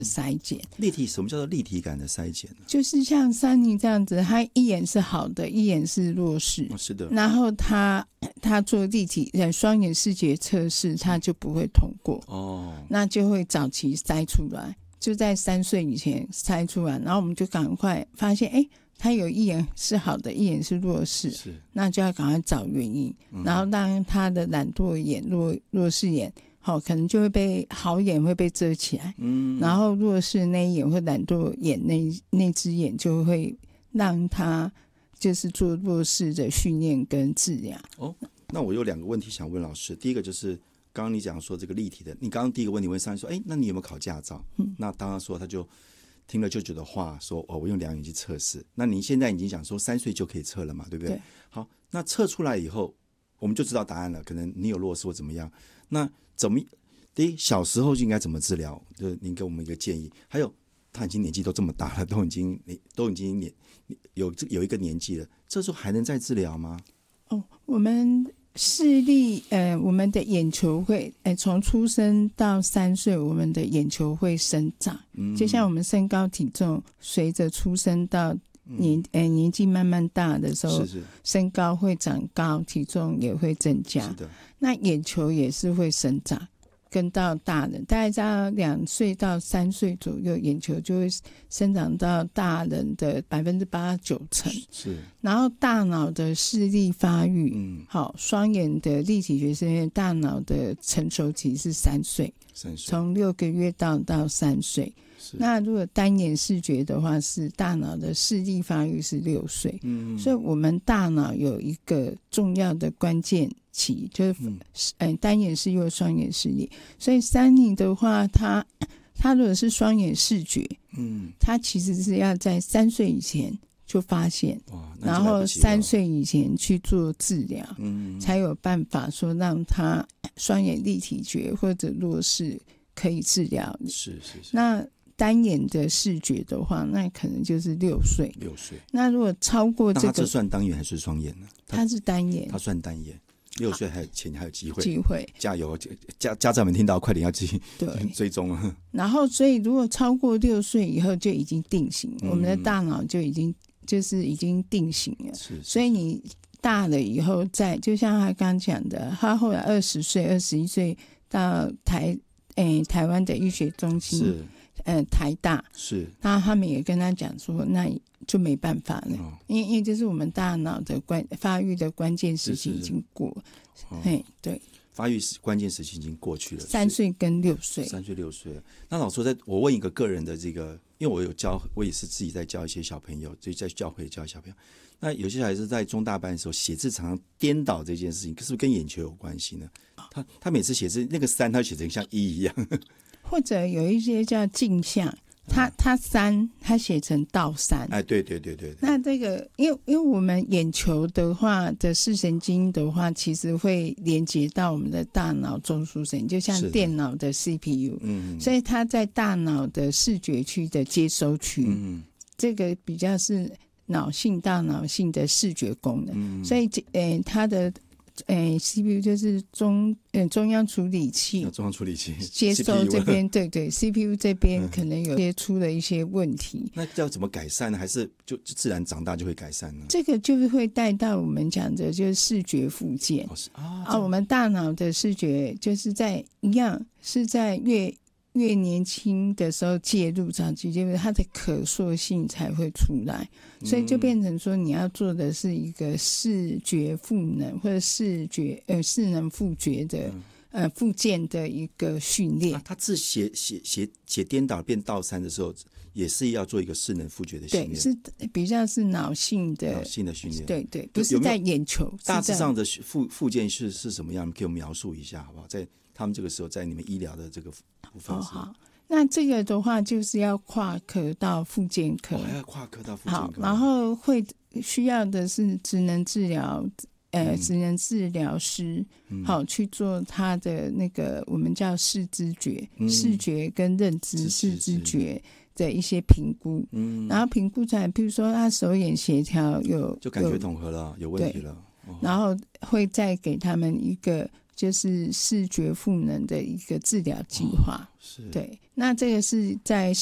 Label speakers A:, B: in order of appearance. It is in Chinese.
A: 筛检。
B: 什么叫做立体感的筛检呢？
A: 就是像珊妮这样子，他一眼是好的，一眼是弱视，
B: 是的。
A: 然后他做立体双眼视觉测试，他就不会通过。那就会早期筛出来，就在3岁以前筛出来，然后我们就赶快发现，他有一眼是好的，一眼是弱视，那就要赶快找原因，然后让他的懒惰眼、弱视眼，可能就会被好眼会被遮起来，然后弱视那一眼或懒惰眼那只眼就会让他就是做弱视的训练跟治疗。
B: 那我有2个问题想问老师，第一个就是刚刚你讲说这个立体的，你刚刚第一个问题问上说，那你有没有考驾照？那当然说他就听了舅舅的话说，我用2眼去测试。那你现在已经讲说3岁就可以测了嘛，对不对？好，那测出来以后我们就知道答案了，可能你有弱视或怎么样。那第一小时候就应该怎么治疗？就您给我们一个建议。还有他已经年纪都这么大了，都已经有一个年纪了，这时候还能再治疗吗？
A: 我们视力我们的眼球会从出生到3岁，我们的眼球会生长，就像我们身高体重随着出生到年纪慢慢大的时候，身高会长高，体重也会增加。是的，那眼球也是会生长，跟到大人大概在2岁到3岁左右，眼球就会生长到大人的8%-9%。是，然后大脑的视力发育，双眼的立体觉是大脑的成熟期是3岁，从6个月到3岁。那如果单眼视觉的话，是大脑的视力发育是6岁。所以我们大脑有一个重要的关键期，就是单眼视力、双眼视力。所以珊妮的话，他如果是双眼视觉，他其实是要在3岁以前就发现，然后3岁以前去做治疗，才有办法说让他双眼立体觉或者弱视可以治疗。是。那单眼的视觉的话，那可能就是6岁。那如果超过这个，
B: 那他这算单眼还是双眼呢？
A: 他是单眼，
B: 他算单眼。6岁还有机会，加油！家长们听到快点要追踪了。然
A: 后，所以如果超过6岁以后就已经定型，我们的大脑就已经定型了。所以你大了以后就像他刚讲的，他后来20岁、21岁到台湾的医学中心。台大是，那他们也跟他讲说，那就没办法了，因为就是我们大脑的发育的关键时期已经过了，对，
B: 发育关键时期已经过去了
A: ，3岁跟6岁
B: ，3岁6岁。那老师，我问一个个人的这个，因为我也是自己在教一些小朋友，就在教会教小朋友。那有些孩子在中大班的时候写字常常颠倒这件事情，是不是跟眼球有关系呢？他每次写字那个3，他写成像1一样。
A: 或者有一些叫镜像，他3他写成倒3。
B: 对。
A: 那这个因为我们眼球的话的视神经的话，其实会连接到我们的大脑中枢神经，就像电脑的 CPU。所以它在大脑的视觉区的接收区，这个比较是大脑性的视觉功能。所以它的CPU 就是中央处理器接收这边对 CPU 这边可能有些出了一些问题。
B: 那要怎么改善呢？还是就自然长大就会改善呢？
A: 这个就是会带到我们讲的就是视觉复健。我们大脑的视觉就是一样是在越年轻的时候介入早期介入，它的可塑性才会出来，所以就变成说你要做的是一个视觉赋能或者视能复觉的复健的一个训练。
B: 他字写颠倒变倒3的时候，也是要做一个视能复觉的训练。
A: 对，是比较是脑性的训练。对，不是在眼球。
B: 大致上的复健是什么样？给我们描述一下好不好？在他们这个时候，在你们医疗的这个方式。
A: 好，那这个的话就是要跨科到复健科，
B: 还要跨科到复健科。
A: 好，然后需要的是职能治疗师，好去做他的那个我们叫视知觉，视觉跟认知视知觉的一些评估，然后评估出来，比如说他手眼协调就
B: 感觉统合了，有问题了，
A: 然后会再给他们一个就是视觉赋能的一个治疗计划。
B: 是，
A: 对，那这个是在